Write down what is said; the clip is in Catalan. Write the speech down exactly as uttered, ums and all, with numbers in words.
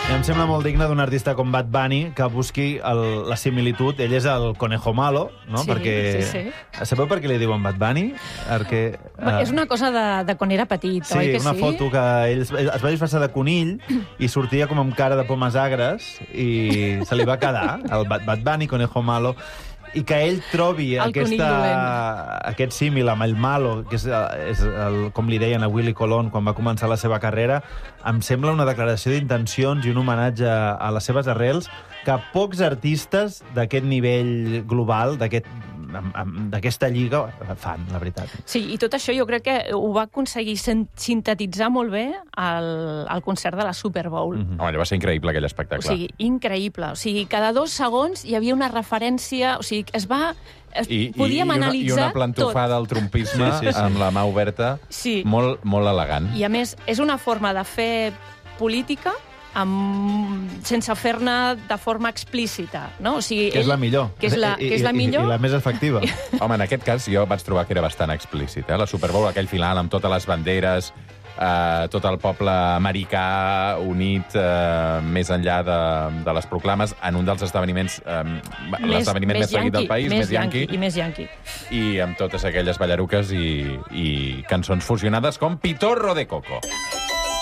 I em sembla molt digne d'un artista com Bad Bunny que busqui el, la similitud. Ell és el conejo malo, no? Sí, perquè... sí, sí. Sabeu per què li diuen Bad Bunny? Perquè, uh... És una cosa de, de quan era petit, sí, oi que una sí? foto que ell es, es va disfressar de conill i sortia com amb cara de pomes agres i se li va quedar el Bad, Bad Bunny, conejo malo, i que ell trobi el aquesta, aquest símil amb el malo, que és, és el, com li deien a Willy Colón quan va començar la seva carrera, em sembla una declaració d'intencions i un homenatge a les seves arrels que pocs artistes d'aquest nivell global, d'aquest d'aquesta lliga fan, la veritat. Sí, i tot això jo crec que ho va aconseguir sintetitzar molt bé al, al concert de la Super Bowl. Mm-hmm. Home, va ser increïble aquell espectacle. O sigui, increïble. O sigui, cada dos segons hi havia una referència... O sigui, es va... Es, I, podíem i, una, analitzar I una plantofada tot. al trompisme sí, sí, sí. amb la mà oberta, sí. molt, molt elegant. I a més, és una forma de fer política amb... sense fer-ne de forma explícita, no? O sigui, que és ell... la millor. Que és la, I, que és la millor. I, i la més efectiva. Home, en aquest cas jo vaig trobar que era bastant explícit. Eh? La Super Bowl, aquell final amb totes les banderes, eh, tot el poble americà unit eh, més enllà de, de les proclames en un dels esdeveniments, eh, l'esdeveniment més, més seguit del país, més, més yanqui. I més yanqui. I amb totes aquelles ballaruques i, i cançons fusionades com Pitorro de Coco.